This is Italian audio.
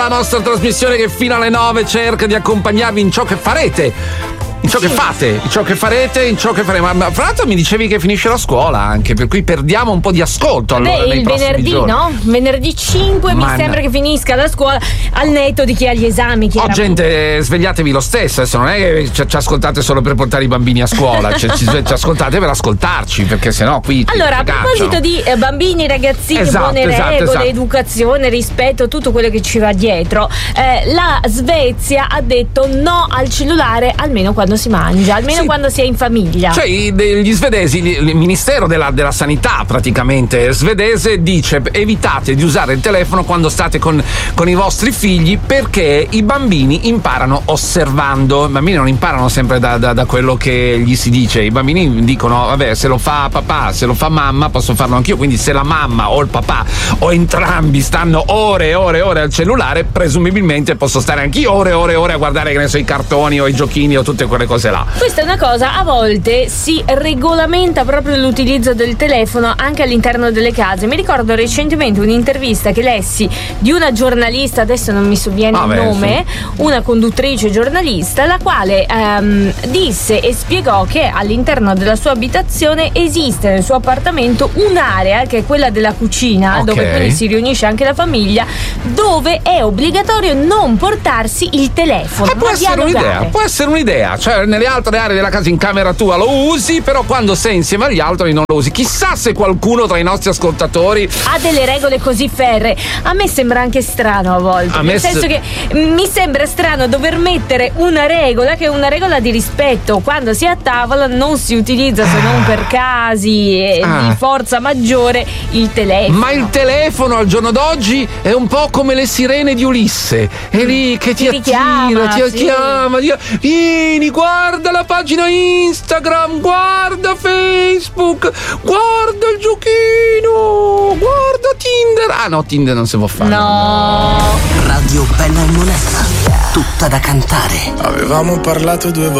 la nostra trasmissione che fino alle 9 cerca di accompagnarvi in ciò che farete. In ciò che fate, in ciò che farete, in ciò che faremo. Ma fra l'altro mi dicevi che finisce la scuola anche, per cui perdiamo un po' di ascolto allora nei il prossimi venerdì, giorni. no? Venerdì 5 mi sembra che finisca la scuola, al netto di chi ha gli esami. Oh gente, svegliatevi lo stesso, adesso non è che ci ascoltate solo per portare i bambini a scuola, ci ascoltate per ascoltarci, perché sennò qui allora a proposito di bambini, ragazzini, buone regole, educazione, rispetto, tutto quello che ci va dietro, la Svezia ha detto no al cellulare almeno quando si mangia, almeno quando si è in famiglia. Cioè gli svedesi, il ministero della sanità praticamente svedese dice: evitate di usare il telefono quando state con i vostri figli, perché i bambini imparano osservando. I bambini non imparano sempre da quello che gli si dice, i bambini dicono vabbè, se lo fa papà, se lo fa mamma, posso farlo anch'io. Quindi se la mamma o il papà o entrambi stanno ore e ore e ore al cellulare, presumibilmente posso stare anch'io ore e ore e ore a guardare, che ne so, i cartoni o i giochini o tutte quelle cose là. Questa è una cosa, a volte si regolamenta proprio l'utilizzo del telefono anche all'interno delle case. Mi ricordo recentemente un'intervista che lessi di una giornalista, adesso non mi sovviene il nome, una conduttrice giornalista, la quale disse e spiegò che all'interno della sua abitazione esiste nel suo appartamento un'area che è quella della cucina, dove quindi si riunisce anche la famiglia, dove è obbligatorio non portarsi il telefono. Può essere un'idea, cioè nelle altre aree della casa in camera tua lo usi, però quando sei insieme agli altri non lo usi. Chissà se qualcuno tra i nostri ascoltatori ha delle regole così ferree. A me sembra anche strano a volte, nel senso che mi sembra strano dover mettere una regola che è una regola di rispetto. Quando si è a tavola non si utilizza, se non per casi di forza maggiore, il telefono. Ma il telefono al giorno d'oggi è un po' come le sirene di Ulisse, è lì che ti attira, ti chiama, vieni, guarda la pagina Instagram, guarda Facebook, guarda il giochino, guarda Tinder. Ah no, Tinder non si può fare. No. Radio Bella e Monella, tutta da cantare. Avevamo parlato 2 volte